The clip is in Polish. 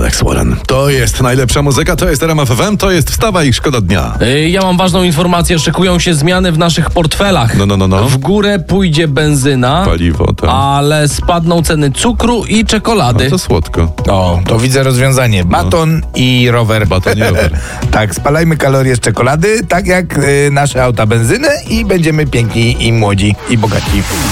Alex Warren. To jest najlepsza muzyka, to jest RMF FM, to jest Wstawa i Szkoda Dnia. Ja mam ważną informację, szykują się zmiany w naszych portfelach. No. W górę pójdzie benzyna, Paliwo, tak. ale spadną ceny cukru i czekolady. No to słodko. O, to widzę rozwiązanie. Baton i rower. Baton i rower. Tak, spalajmy kalorie z czekolady, tak jak nasze auta benzynę i będziemy piękni i młodzi i bogaci.